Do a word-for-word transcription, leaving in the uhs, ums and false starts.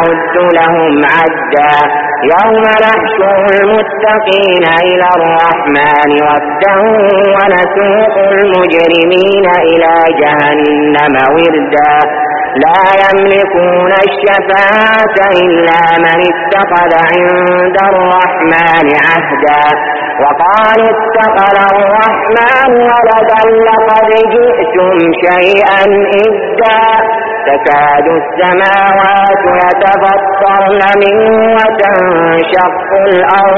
نعد لهم عدا يوم نحشر المتقين إلى الرحمن وفدا ونسوق المجرمين إلى جهنم وردا لا يملكون الشفاعة إلا من اتخذ عند الرحمن عهدا وقالوا اتخذ الرحمن ولدا لقد جئتم شيئا إدا تكاد السماوات يتفطرن منه وتنشق الأرض